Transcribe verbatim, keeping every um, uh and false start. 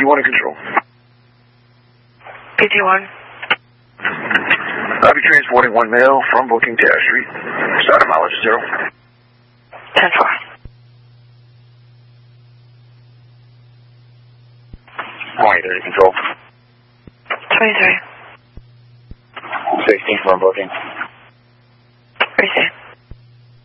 fifty-one in control. fifty-one. I'll be transporting one male from booking to Ash Street. Start mileage zero. ten four. twenty thirty control. twenty-three. sixteen from booking. Receive.